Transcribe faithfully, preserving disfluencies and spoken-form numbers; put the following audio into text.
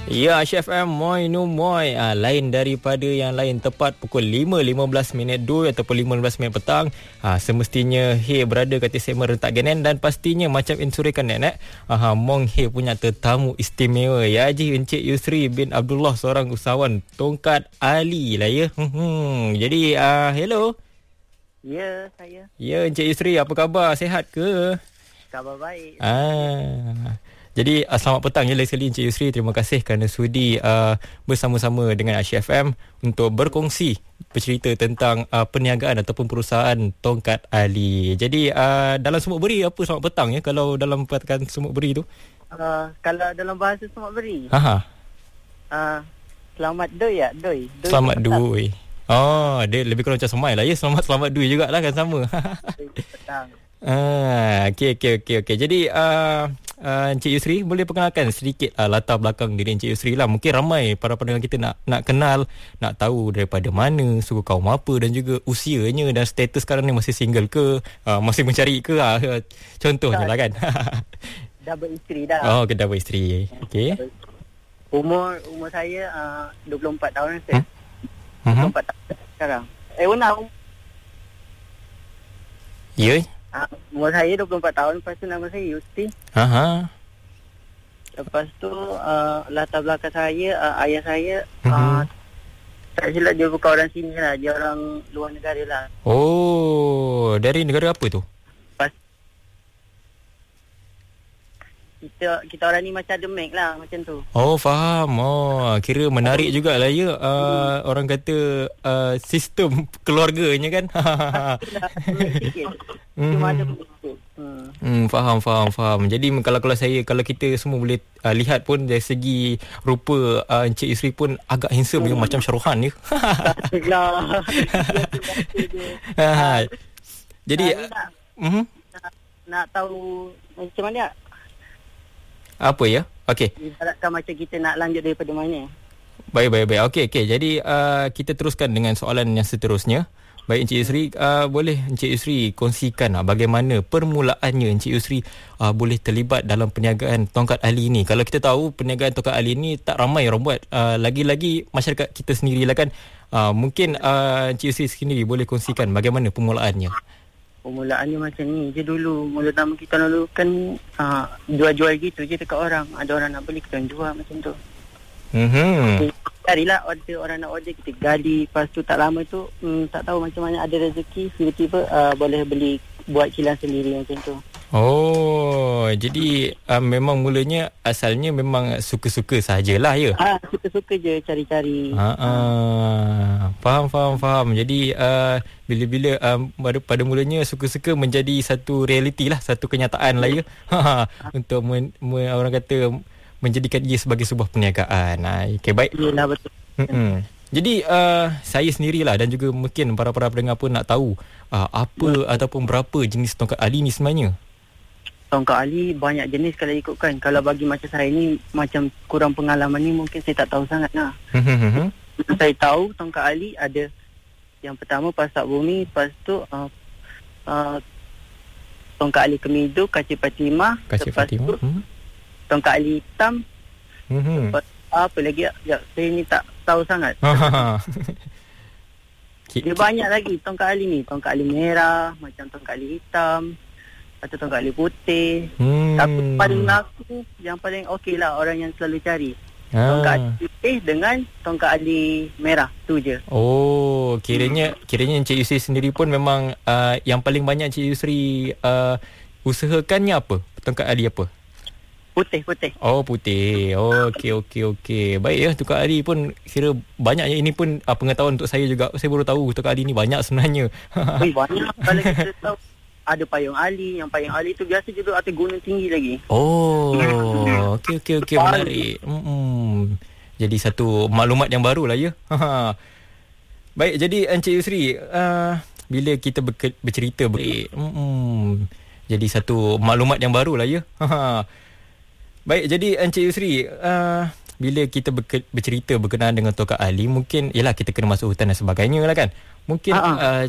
Ya, Chef M, moi no moi. Ah, lain daripada yang lain, tepat pukul lima lima belas minit dua ataupun lima belas minit petang. Ah, semestinya He berada kata segmen Rentak Genen dan pastinya macam insurikan nenek. Ah, Mong He punya tetamu istimewa ya Haji Encik Yusri bin Abdullah, seorang usahawan tongkat Ali lah ya. Hmm, jadi ah, hello. Ya, saya. Ya, Encik Yusri, apa khabar? Sihat ke? Khabar baik. Ah. Jadi uh, selamat petang ya sekali Encik Yusri. Terima kasih kerana sudi uh, bersama-sama dengan Asyik F M untuk berkongsi bercerita tentang uh, perniagaan ataupun perusahaan Tongkat Ali. Jadi uh, dalam Semut Beri apa selamat petang ya kalau dalam perkataan Semut Beri tu? Uh, kalau dalam bahasa Semut Beri. Ha. Uh, selamat doi ya, doi. doi selamat doi. Oh, dia lebih kurang macam semai lah ya. Selamat selamat doi jugalah kan sama. Petang. Ah, okey okey okey okey. Jadi uh, uh, Encik Yusri boleh perkenalkan sedikit uh, latar belakang diri Encik Yusri lah. Mungkin ramai para pendengar kita nak nak kenal, nak tahu daripada mana, suku kaum apa dan juga usianya dan status sekarang ni masih single ke, uh, masih mencari ke uh, contohnya lah kan. Dah beristeri dah. Oh, dah beristeri. Okey. Umur umur saya uh, dua puluh empat tahun saya. Hmm? dua puluh empat tahun sekarang. Eh, Unau. Ya. Uh, umur saya dua puluh empat tahun. Lepas tu nama saya Yusti. Aha. Lepas tu uh, latar belakang saya, uh, ayah saya Mhm. uh, tak silap dia bukan orang sini lah. Dia orang luar negara lah. Oh, dari negara apa tu? Lepas kita kita orang ni macam ada make lah macam tu. Oh, faham. Oh, kira menarik jugalah ya. Uh, hmm. Orang kata uh, sistem keluarganya kan. Cuma ada begitu. Hmm. Hmm, faham, faham, faham. Jadi kalau kalau saya, kalau kita semua boleh uh, lihat pun dari segi rupa uh, Encik Yusri pun agak handsome hmm. ya, macam Shahruhan ya. Lah. Ha. Jadi nak, uh, nak, nak tahu macam mana? Apa ya? Okey. Ibaratkan macam kita nak lanjut daripada mana? Baik, baik, baik. Okey, okey. Jadi uh, kita teruskan dengan soalan yang seterusnya. Baik Encik Yusri, uh, boleh Encik Yusri kongsikan uh, bagaimana permulaannya Encik Yusri uh, boleh terlibat dalam perniagaan Tongkat Ali ini. Kalau kita tahu perniagaan Tongkat Ali ini tak ramai orang buat. Uh, lagi-lagi masyarakat kita sendirilah kan. Uh, mungkin uh, Encik Yusri sendiri boleh kongsikan bagaimana permulaannya. Permulaannya macam ni je dulu. Mula tama kita dulu kan uh, jual-jual gitu je dekat orang. Ada orang nak beli, kita jual macam tu. Mhm. Carilah order, orang nak order, kita gali. Lepas tu tak lama tu hmm, tak tahu macam mana ada rezeki, tiba-tiba uh, boleh beli, buat kilang sendiri macam tu. Oh, jadi uh, memang mulanya asalnya memang suka-suka sahajalah ya. Ah, suka-suka je cari-cari. Ha ah. Faham, faham, faham. Jadi uh, bila-bila um, pada, pada mulanya suka-suka menjadi satu realiti lah, satu kenyataan lah ya. Untuk men, men, orang kata menjadikan ia sebagai sebuah perniagaan. Ha, okey, baik. Yalah, betul. Mm-mm. Jadi uh, saya sendirilah dan juga mungkin para-para pendengar pun nak tahu uh, apa ataupun berapa jenis Tongkat Ali ni sebenarnya. Tongkat Ali banyak jenis kalau ikutkan. Kalau bagi macam saya ni, macam kurang pengalaman ni, mungkin saya tak tahu sangat lah. Saya tahu Tongkat Ali ada yang pertama Pasak Bumi, lepas tu uh, uh, Tongkat Ali Kemidu, Kacip Fatimah, Kacip lepas Fatimah. tu Hmm. Tongkat Ali Hitam, Hmm. lepas apa lagi? Ya, saya ni tak tahu sangat. Dia banyak lagi Tongkat Ali ni. Tongkat Ali merah, macam Tongkat Ali hitam, atau Tongkat Ali putih. Hmm. Tapi paling aku, yang paling okey lah orang yang selalu cari, Ah. Tongkat Ali putih dengan Tongkat Ali merah. Tu je. Oh, kiranya kiranya Encik Yusri sendiri pun memang uh, yang paling banyak Encik Yusri uh, usahakannya apa? Tongkat Ali apa? Putih-putih. Oh, putih. Oh, okey, okey, okey. Baik ya, Tongkat Ali pun kira banyaknya. Ini pun uh, pengetahuan untuk saya juga. Saya baru tahu Tongkat Ali ni banyak sebenarnya. Ui, banyak. Kalau kita tahu, ada Payung Ali. Yang Payung Ali tu biasa juga atas gunung tinggi lagi. Oh, okey, okey, okey. Menarik. Mm-mm. Jadi satu maklumat yang baru lah ya. Baik, jadi Encik Yusri, uh, bila kita berke- bercerita ber- mm-mm. jadi satu maklumat yang baru lah ya. Baik, jadi Encik Yusri, uh, bila kita berke- bercerita berkenaan dengan Tongkat Ali, mungkin yalah kita kena masuk hutan dan sebagainya lah kan. Mungkin uh,